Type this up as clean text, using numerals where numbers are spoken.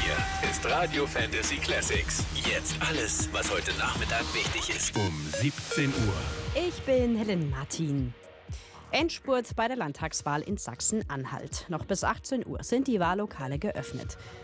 hier ist Radio Fantasy Classics. Jetzt alles, was heute Nachmittag wichtig ist. Um 17 Uhr. Ich bin Helen Martin. Endspurt bei der Landtagswahl in Sachsen-Anhalt. Noch bis 18 Uhr sind die Wahllokale geöffnet.